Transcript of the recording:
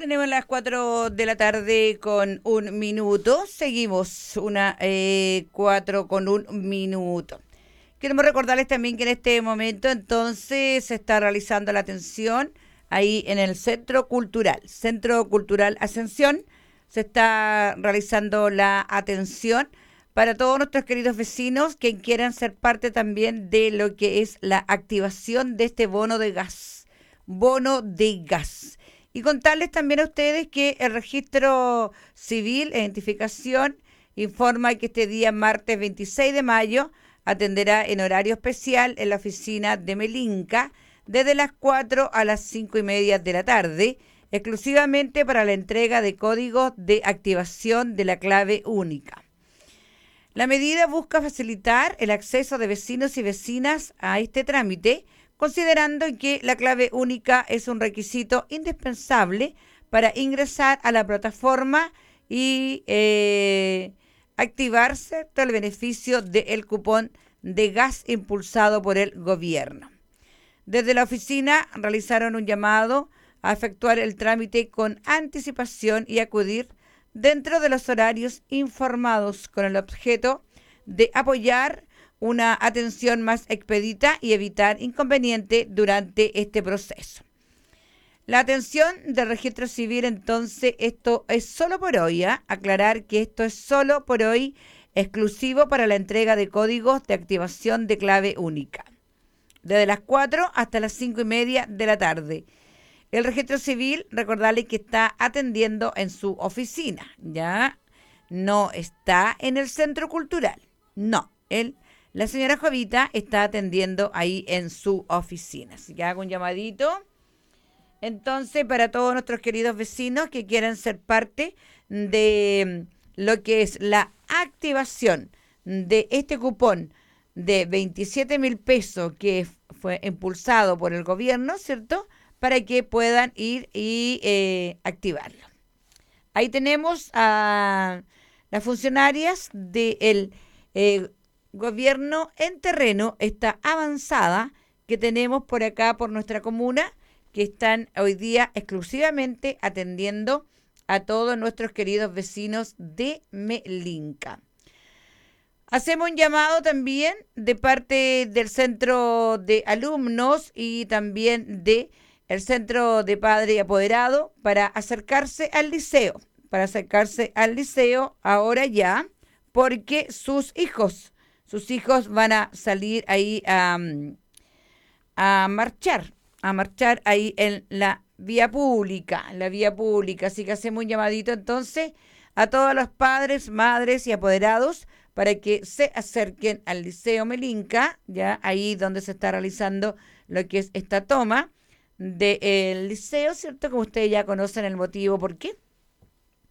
Tenemos las 4 de la tarde con 1 minuto. Seguimos 4 con 1 minuto. Queremos recordarles también que en este momento entonces se está realizando la atención ahí en el Centro Cultural Ascensión. Se está realizando la atención para todos nuestros queridos vecinos que quieran ser parte también de lo que es la activación de este bono de gas. Y contarles también a ustedes que el registro civil e identificación informa que este día martes 26 de mayo atenderá en horario especial en la oficina de Melinca desde las 4 a las 5:30 de la tarde, exclusivamente para la entrega de códigos de activación de la clave única. La medida busca facilitar el acceso de vecinos y vecinas a este trámite, considerando que la clave única es un requisito indispensable para ingresar a la plataforma y activarse todo el beneficio del cupón de gas impulsado por el gobierno. Desde la oficina realizaron un llamado a efectuar el trámite con anticipación y acudir dentro de los horarios informados con el objeto de apoyar una atención más expedita y evitar inconveniente durante este proceso. La atención del registro civil, entonces, esto es solo por hoy, aclarar que esto es solo por hoy, exclusivo para la entrega de códigos de activación de clave única, desde las 4 hasta las 5:30 de la tarde. El registro civil, recordarle que está atendiendo en su oficina, ya no está en el centro cultural, no, la señora Jovita está atendiendo ahí en su oficina. Así que hago un llamadito. Entonces, para todos nuestros queridos vecinos que quieran ser parte de lo que es la activación de este cupón de 27,000 pesos que fue impulsado por el gobierno, ¿cierto?, para que puedan ir y activarlo. Ahí tenemos a las funcionarias del gobierno en terreno, esta avanzada que tenemos por acá, por nuestra comuna, que están hoy día exclusivamente atendiendo a todos nuestros queridos vecinos de Melinca. Hacemos un llamado también de parte del centro de alumnos y también de el centro de padre y apoderado para acercarse al liceo ahora ya, porque sus hijos van a salir ahí a marchar ahí en la vía pública, así que hacemos un llamadito entonces a todos los padres, madres y apoderados para que se acerquen al Liceo Melinca, ya ahí donde se está realizando lo que es esta toma del liceo, ¿cierto? Como ustedes ya conocen el motivo, ¿por qué?